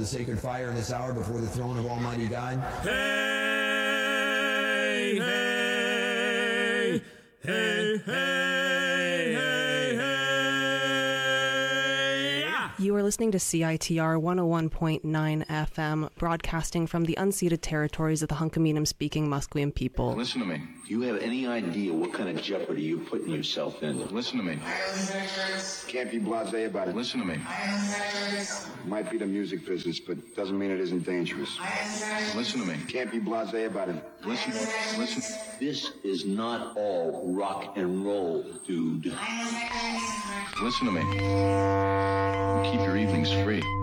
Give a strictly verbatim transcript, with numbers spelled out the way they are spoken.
sacred fire in this hour before the throne of Almighty God. Hey, hey, hey, hey, hey, hey, yeah. You are listening to C I T R one oh one point nine F M, broadcasting from the unceded territories of the Hunkaminam-speaking Musqueam people. Listen to me. Do you have any idea what kind of jeopardy you're putting yourself in? Listen to me. Can't be blasé about it. Listen to me. Might be the music business, but doesn't mean it isn't dangerous. Listen to me. Can't be blasé about it. Listen. Listen. This is not all rock and roll, dude. Listen to me. Keep your evenings free.